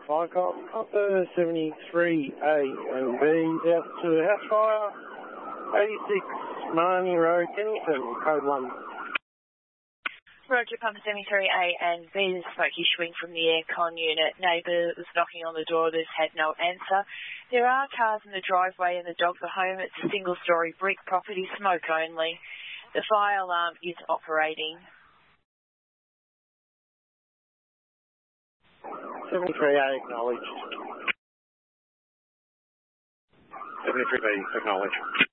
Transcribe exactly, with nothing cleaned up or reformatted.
I got Copper seventy-three A and B out to house fire, eighty-six Marnie Road, Kennington, code one. Roger, Pumper seventy-three A and B, this is Smokey Schwing from the aircon unit. Neighbour was knocking on the door, there's had no answer. There are cars in the driveway and the dogs are home. It's a single-storey brick property, smoke only. The fire alarm is operating. seventy-three A acknowledged. seventy-three B acknowledged.